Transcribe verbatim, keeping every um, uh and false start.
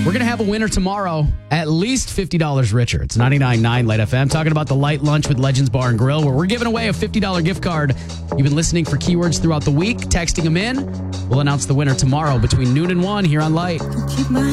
We're going to have a winner tomorrow, at least fifty dollars richer. It's ninety-nine point nine Light F M, talking about the Light Lunch with Legends Bar and Grill, where we're giving away a fifty dollars gift card. You've been listening for keywords throughout the week, texting them in. We'll announce the winner tomorrow between noon and one here on Light.